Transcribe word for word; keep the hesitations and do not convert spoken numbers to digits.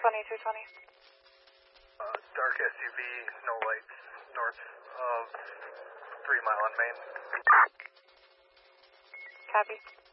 twenty-two twenty. Uh, dark S U V, no lights, north of three mile on Main. Copy.